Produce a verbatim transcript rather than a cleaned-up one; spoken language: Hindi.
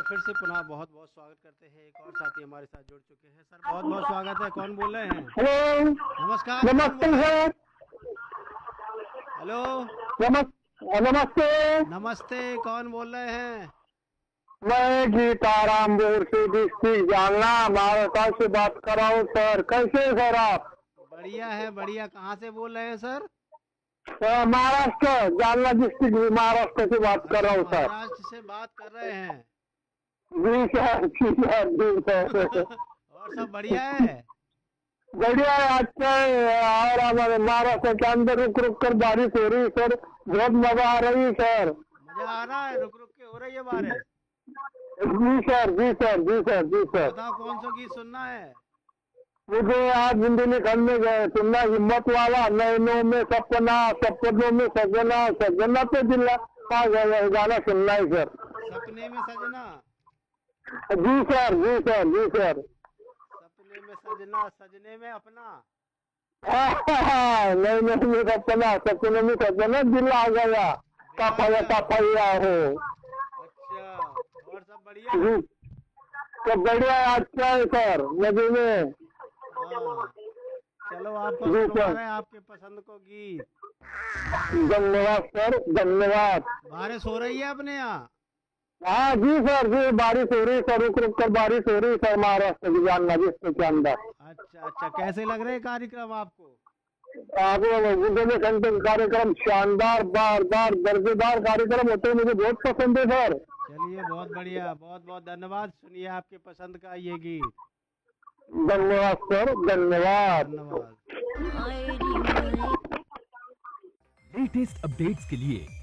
फिर से पुनः बहुत बहुत स्वागत करते हैं। एक और साथी हमारे साथ जुड़ चुके हैं। सर बहुत बहुत स्वागत है। कौन बोल रहे हैं? हेलो, नमस्कार, कौन नमस्ते बोल रहे हैं? सर। हेलो, नमस्ते नमस्ते। नमस्ते, कौन बोल रहे हैं? मैं गीतारामपुर से डिस्ट्रिक्ट जालना महाराष्ट्र से बात कर रहा हूँ सर। कैसे हैं सर आप? बढ़िया है, बढ़िया। कहाँ से बोल रहे हैं सर? अ, महाराष्ट्र, जालना डिस्ट्रिक्ट महाराष्ट्र से बात कर रहा अच्छा, हूँ सर। महाराष्ट्र से बात कर रहे हैं। जी सर, जी सर, जी सर। और सब बढ़िया है? बढ़िया है। अच्छा है। और हमारे महाराष्ट्र के अंदर रुक रुक कर बारिश हो रही है सर। बहुत मजा आ रही है सर। मजा आ रहा है? रुक रुक के हो रही है बारिश? जी सर, जी सर, जी सर, जी तो सर। बताओ कौन सा गीत सुनना है? मुझे आज बुंदेलखंड में गए सुनना हिम्मत वाला, नैनों में सपना, सपनों में सजना, सजना पे दिला का गाना सुनना है सर। सपने में सजना। जी सर, जी सर, जी सर। सपने में सजना, सजने में अपना। नैनों में सपना, सपनों में सजना, दिल आ गया दिल आ कफया गया। कफया हो। अच्छा, और सब बढ़िया? जी, तो बढ़िया है। अच्छा है सर, नदी में। हाँ, चलो आपको जी सुनवा सर, रहे हैं आपके पसंद को गीत। धन्यवाद सर, धन्यवाद। बारिश हो रही है अपने यहाँ? हाँ जी सर, जी बारिश हो रही है सर, रुक रुक कर बारिश हो रही है सर महाराष्ट्र की जालना डिस्ट्रिक्ट के अंदर। अच्छा अच्छा, कैसे लग रहे हैं कार्यक्रम आपको? आगे बुंदेलखंड के कार्यक्रम शानदार, बार बार दर्जेदार कार्यक्रम होते हैं, मुझे बहुत पसंद है सर। चलिए, बहुत बढ़िया, बहुत बहुत धन्यवाद। सुनिए आपके पसंद का ये गीत। धन्यवाद सर, धन्यवाद। धन्यवाद। लेटेस्ट अपडेट्स के लिए